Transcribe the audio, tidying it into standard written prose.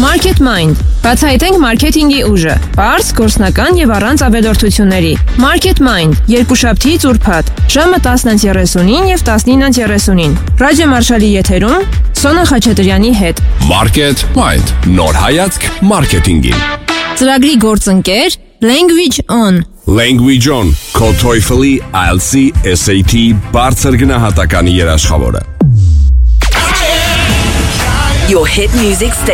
Market Mind. Բացահայտենք մարքեթինգի ուժը։ Պարզ, գործնական եւ առանց ավելորդությունների։ Market Mind. Երկուշաբթիից ուրբաթ, ժամը 10:30-ին եւ 19:30-ին։ Ռադիո Մարշալի եթերում Սոնա Խաչատրյանի հետ։ Market Mind. Նոր հայացք մարքեթինգին։ Ծրագրի գործընկեր Language On. Language On. Քո TOEFL-ի, IELTS-ի, SAT բարձր գնահատականի երաշխավորը։ Your hit music station.